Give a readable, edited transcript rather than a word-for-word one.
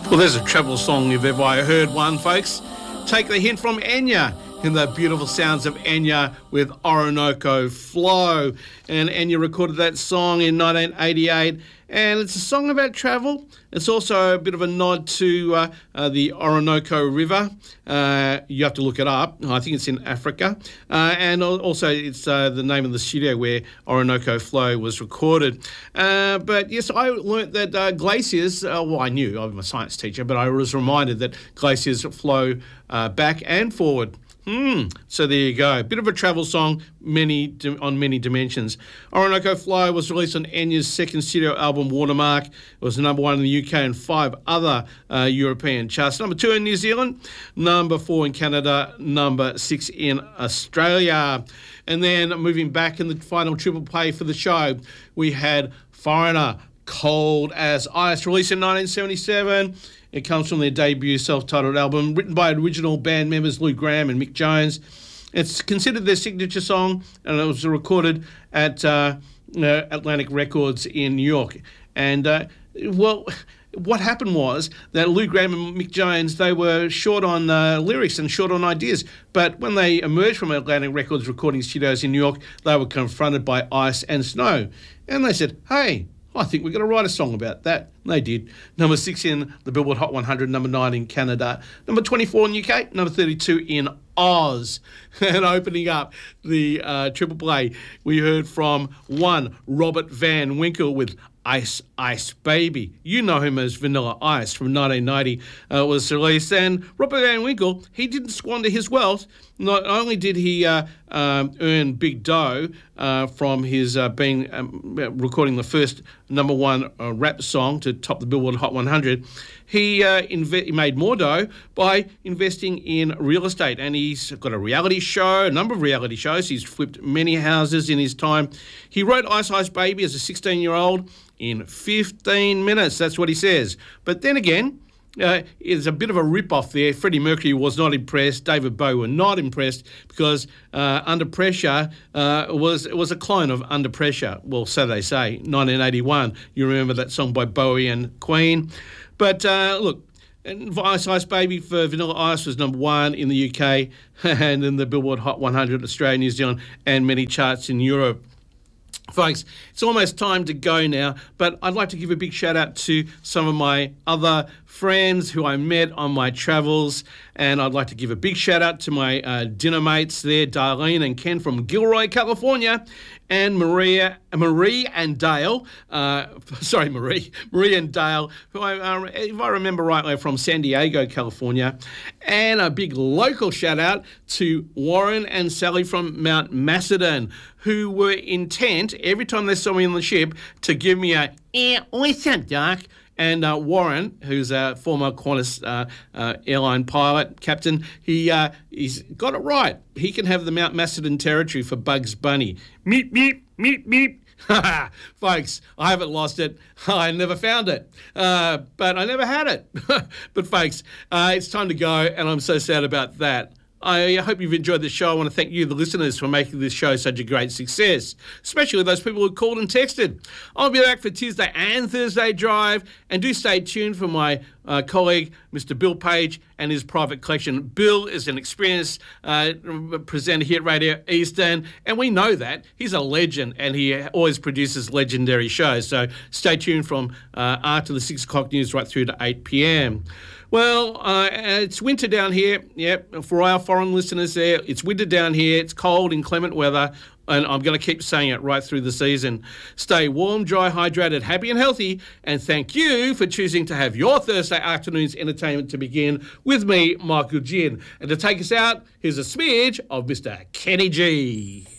Well, there's a travel song if ever I heard one, folks. Take the hint from Enya in the beautiful sounds of Enya with Orinoco Flow. And Enya recorded that song in 1988, and it's a song about travel. It's also a bit of a nod to the Orinoco River. You have to look it up. I think it's in Africa. And also it's the name of the studio where Orinoco Flow was recorded. But yes, I learnt that glaciers, well, I knew, I'm a science teacher, but I was reminded that glaciers flow back and forward. So there you go. Bit of a travel song, on many dimensions. Orinoco Flow was released on Enya's second studio album, Watermark. It was number 1 in the UK and 5 other European charts. Number 2 in New Zealand, number 4 in Canada, number 6 in Australia. And then moving back in the final triple play for the show, we had Foreigner, Cold as Ice, released in 1977. It comes from their debut self-titled album, written by original band members Lou Gramm and Mick Jones. It's considered their signature song, and it was recorded at Atlantic Records in New York. And, what happened was that Lou Gramm and Mick Jones, they were short on lyrics and short on ideas. But when they emerged from Atlantic Records recording studios in New York, they were confronted by ice and snow. And they said, hey, I think we're going to write a song about that. And they did. Number 6 in the Billboard Hot 100, number 9 in Canada, number 24 in UK, number 32 in Oz. And opening up the triple play, we heard from one Robert Van Winkle with Ice Ice Baby. You know him as Vanilla Ice from 1990 was released. And Robert Van Winkle, he didn't squander his wealth. Not only did he earn big dough from his recording the first number 1 rap song to top the Billboard Hot 100, he made more dough by investing in real estate. And he's got a reality show, a number of reality shows. He's flipped many houses in his time. He wrote Ice Ice Baby as a 16-year-old in 15 minutes. That's what he says. But then again, it's a bit of a rip-off there. Freddie Mercury was not impressed. David Bowie were not impressed because Under Pressure was a clone of Under Pressure. Well, so they say. 1981. You remember that song by Bowie and Queen. But look, Ice Ice Baby for Vanilla Ice was number 1 in the UK and in the Billboard Hot 100 Australia, New Zealand, and many charts in Europe. Folks, it's almost time to go now, but I'd like to give a big shout out to some of my other friends who I met on my travels, and I'd like to give a big shout out to my dinner mates there, Darlene and Ken from Gilroy, California, and Marie and Dale, Marie and Dale, who if I remember rightly, are from San Diego, California. And a big local shout out to Warren and Sally from Mount Macedon, who were intent, every time they saw me on the ship, to give me a, what's up, Doc? And Warren, who's a former Qantas airline pilot, captain, he's got it right. He can have the Mount Macedon territory for Bugs Bunny. Meep, meep, meep, meep. Folks, I haven't lost it. I never found it. But I never had it. But folks, it's time to go, and I'm so sad about that. I hope you've enjoyed the show. I want to thank you, the listeners, for making this show such a great success, especially those people who called and texted. I'll be back for Tuesday and Thursday Drive, and do stay tuned for my colleague, Mr. Bill Page, and his private collection. Bill is an experienced presenter here at Radio Eastern, and we know that. He's a legend, and he always produces legendary shows. So stay tuned from after the 6 o'clock news right through to 8 p.m. Well, it's winter down here. Yep, for our foreign listeners there, it's winter down here. It's cold, inclement weather, and I'm going to keep saying it right through the season. Stay warm, dry, hydrated, happy and healthy, and thank you for choosing to have your Thursday afternoon's entertainment to begin with me, Michael Ginn. And to take us out, here's a smidge of Mr. Kenny G.